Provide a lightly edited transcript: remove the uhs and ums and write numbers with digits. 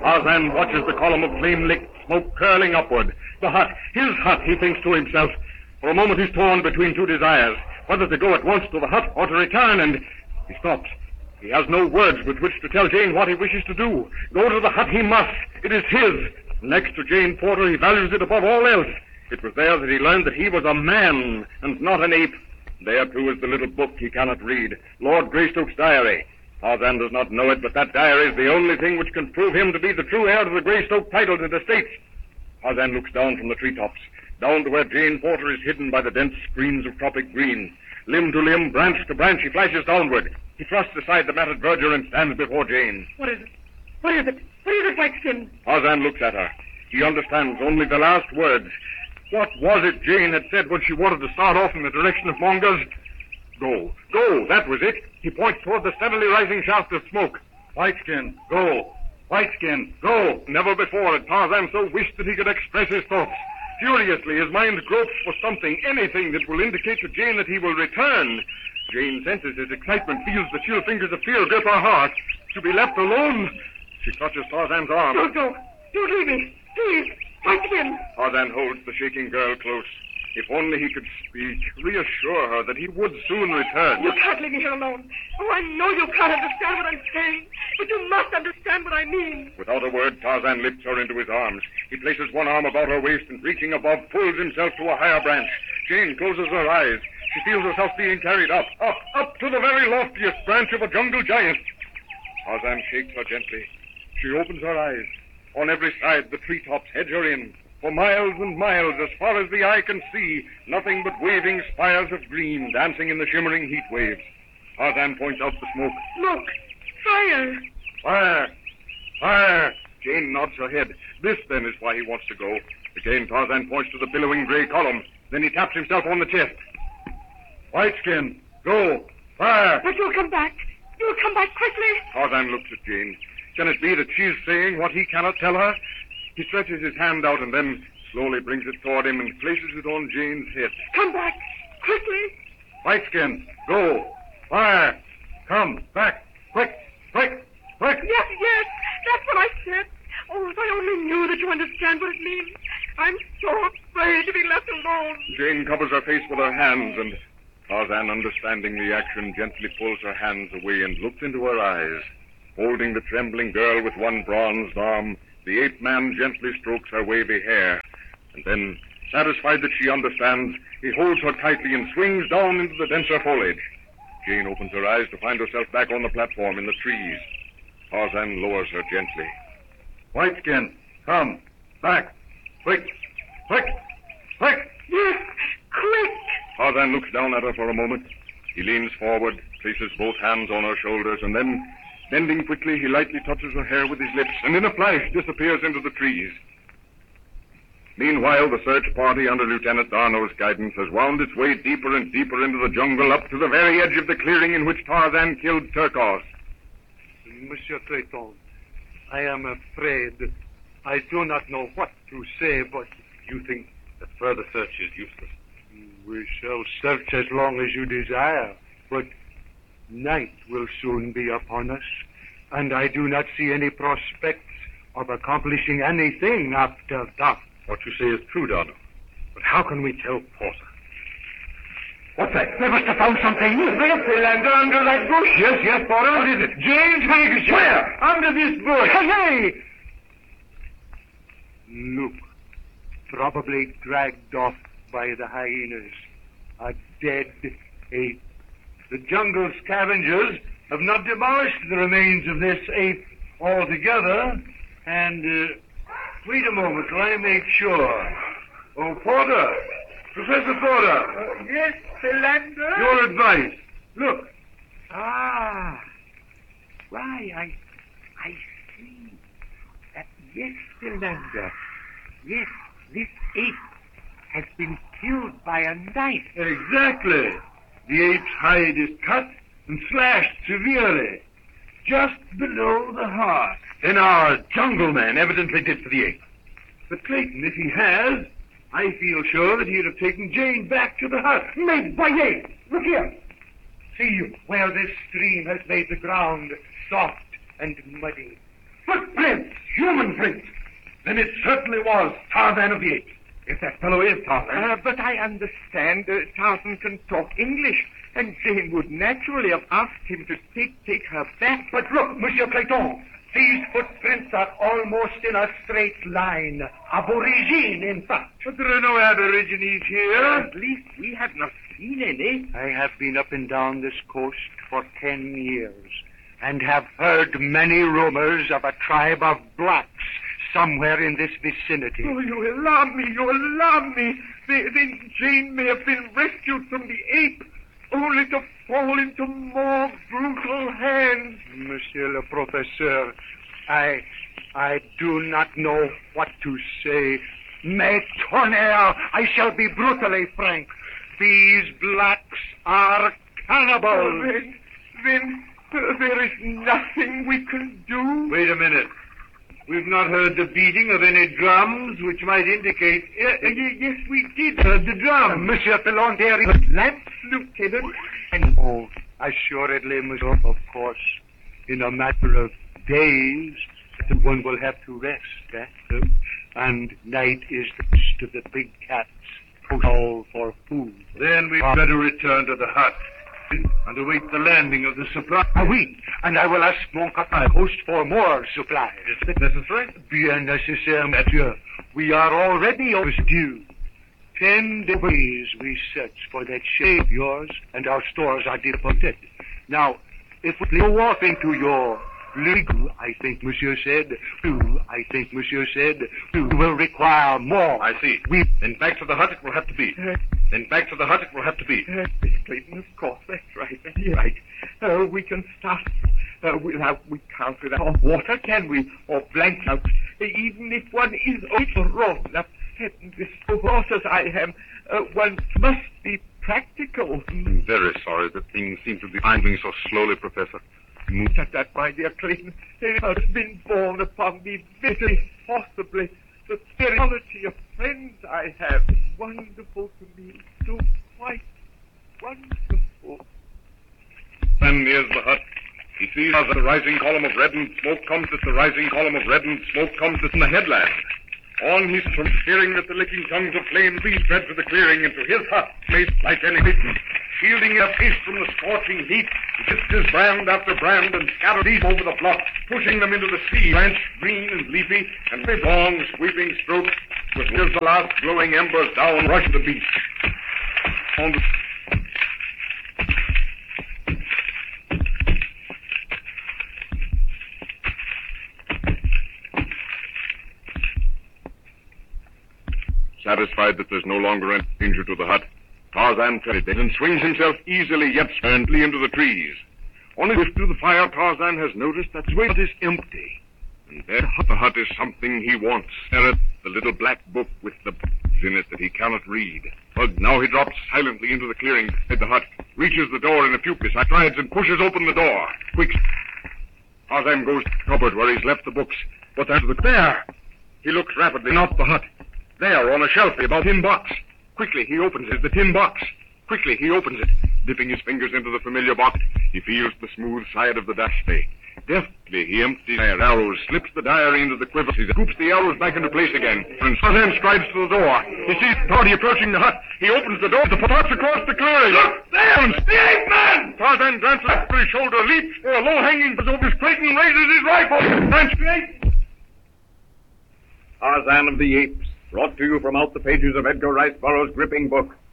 Tarzan watches the column of flame-licked smoke curling upward. The hut, his hut, he thinks to himself. For a moment he's torn between two desires, whether to go at once to the hut or to return, and he stops. He has no words with which to tell Jane what he wishes to do. Go to the hut he must. It is his. Next to Jane Porter, he values it above all else. It was there that he learned that he was a man and not an ape. There, too, is the little book he cannot read, Lord Greystoke's diary. Tarzan does not know it, but that diary is the only thing which can prove him to be the true heir to the Greystoke titles and estates. Tarzan looks down from the treetops, down to where Jane Porter is hidden by the dense screens of tropic green. Limb to limb, branch to branch, he flashes downward. He thrusts aside the matted verdure and stands before Jane. What is it? What is it? What is it, Whiteskin? Tarzan looks at her. He understands only the last words. What was it Jane had said when she wanted to start off in the direction of Monga's? Go. Go. That was it. He points toward the steadily rising shaft of smoke. Whiteskin, go. Whiteskin, go. Never before had Tarzan so wished that he could express his thoughts. Furiously, his mind gropes for something, anything that will indicate to Jane that he will return. Jane senses his excitement, feels the chill fingers of fear grip her heart. To be left alone. She clutches Tarzan's arm. Don't go. Don't leave me. Please. Whiteskin. Tarzan holds the shaking girl close. If only he could speak, reassure her that he would soon return. You can't leave me here alone. Oh, I know you can't understand what I'm saying, but you must understand what I mean. Without a word, Tarzan lifts her into his arms. He places one arm about her waist and, reaching above, pulls himself to a higher branch. Jane closes her eyes. She feels herself being carried up to the very loftiest branch of a jungle giant. Tarzan shakes her gently. She opens her eyes. On every side, the treetops hedge her in. For miles and miles, as far as the eye can see, nothing but waving spires of green dancing in the shimmering heat waves. Tarzan points out the smoke. Look! Fire! Fire! Fire! Jane nods her head. This, then, is why he wants to go. Again, Tarzan points to the billowing gray column. Then he taps himself on the chest. Whiteskin, go! Fire! But you'll come back. You'll come back quickly. Tarzan looks at Jane. Can it be that she's saying what he cannot tell her? He stretches his hand out and then slowly brings it toward him and places it on Jane's head. Come back, quickly. Whiteskin, go. Fire. Come, back. Quick, quick, quick. Yes, that's what I said. Oh, if I only knew that you understand what it means. I'm so afraid to be left alone. Jane covers her face with her hands, and Tarzan, understanding the action, gently pulls her hands away and looks into her eyes. Holding the trembling girl with one bronzed arm, the ape-man gently strokes her wavy hair. And then, satisfied that she understands, he holds her tightly and swings down into the denser foliage. Jane opens her eyes to find herself back on the platform in the trees. Tarzan lowers her gently. Whiteskin, come, back, quick, quick, quick. Yes, quick. Tarzan looks down at her for a moment. He leans forward, places both hands on her shoulders, and then, bending quickly, he lightly touches her hair with his lips, and in a flash disappears into the trees. Meanwhile, the search party under Lieutenant D'Arnot's guidance has wound its way deeper and deeper into the jungle, up to the very edge of the clearing in which Tarzan killed Turcos. Monsieur Clayton, I am afraid I do not know what to say, but You think that further search is useless? we shall search as long as you desire, but night will soon be upon us, and I do not see any prospects of accomplishing anything after dark. What you say is true, D'Arnot. But how can we tell Porter? What's that? They must have found something. There, Philander, under that bush. Yes, Porter. What is it? Jane's handkerchief. Where? Under this bush. Hey! Look. Probably dragged off by the hyenas. A dead ape. The jungle scavengers have not demolished the remains of this ape altogether. And, wait a moment till I make sure. Oh, Porter. Professor Porter. Yes, Philander? Your advice. Look. Ah. Why, I see. Yes, Philander. Yes, this ape has been killed by a knife. Exactly. The ape's hide is cut and slashed severely, just below the heart. Then our jungle man evidently did for the ape. But Clayton, if he has, I feel sure that he'd have taken Jane back to the hut. Made by ape. Look here. See where this stream has made the ground soft and muddy. Footprints. human print. Then it certainly was Tarzan of the Apes. If that fellow is Tarzan. But I understand Tarzan can talk English, and Jane would naturally have asked him to take her back. But look, Monsieur Clayton, these footprints are almost in a straight line. Aborigine, in fact. But there are no Aborigines here. At least we have not seen any. I have been up and down this coast for 10 years, and have heard many rumors of a tribe of blacks somewhere in this vicinity. Oh, you alarm me. Then Jane may have been rescued from the ape, only to fall into more brutal hands. Monsieur le Professeur, I do not know what to say. Mais tonnerre, I shall be brutally frank. These blacks are cannibals. Then there is nothing we can do. Wait a minute. We've not heard the beating of any drums, which might indicate... Yes, we did heard the drum. Monsieur Pilon, there is... Lamps, Lieutenant. Oh, assuredly, monsieur, of course. In a matter of days, one will have to rest, and night is the best of the big cats. All for food. Then we'd better return to the hut and await the landing of the supply. Oui, and I will ask mon capitaine host for more supplies. Is it necessary? Bien nécessaire, monsieur. We are already overdue. 10 days we search for that ship of yours, and our stores are depleted. Now, if we go off into your legal, I think Monsieur said, we will require more. I see. Then back to the hut it will have to be. Miss Clayton, of course, that's right. We can start. We can't without water, can we? Or blankets. Even if one is wrong, upset and distraught as I am, one must be practical. I'm very sorry that things seem to be moving so slowly, Professor. At that, my dear Clayton, there has been born upon me very possibly the very quality of friends I have. Wonderful to me, so quite wonderful. Then nears the hut. He sees as the rising column of red and smoke comes at the the headland. On he's from hearing that the licking tongues of flame spread to the clearing into his hut, placed like any bitten. Shielding his face from the scorching heat, he lifts his brand after brand and scatters these over the bluff, pushing them into the sea, branched, green and leafy, and with long sweeping strokes, with the last glowing embers down, rush the beast. On the... Satisfied that there's no longer any danger to the hut, Tarzan treads and swings himself easily yet sternly into the trees. Only to the fire, Tarzan has noticed that his hut is empty. And there the hut is something he wants. There, the little black book with the in it that he cannot read. But now he drops silently into the clearing beside the hut, reaches the door in a few strides and pushes open the door. Quick! Tarzan goes to the cupboard where he's left the books. But there's there! He looks rapidly up the hut. There, on a shelf, about tin box. Quickly, he opens it, the tin box. Quickly, he opens it. Dipping his fingers into the familiar box, he feels the smooth side of the dashbay. Deftly, he empties the arrows, slips the diary into the quiver, scoops the arrows back into place again, and Tarzan strides to the door. He sees the party approaching the hut. He opens the door, the pots across the clearing. Look, there! The ape man! Tarzan glances over his shoulder, leaps for a low-hanging over his Clayton, raises his rifle. Clayton! Tarzan of the Apes, brought to you from out the pages of Edgar Rice Burroughs' gripping book,